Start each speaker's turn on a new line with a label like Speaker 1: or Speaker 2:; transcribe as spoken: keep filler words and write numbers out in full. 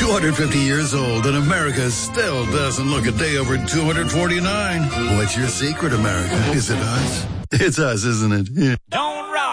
Speaker 1: two hundred fifty years old, and America still doesn't look a day over two hundred forty-nine. What's your secret, America? Is it us? It's us, isn't it? Yeah.
Speaker 2: Don't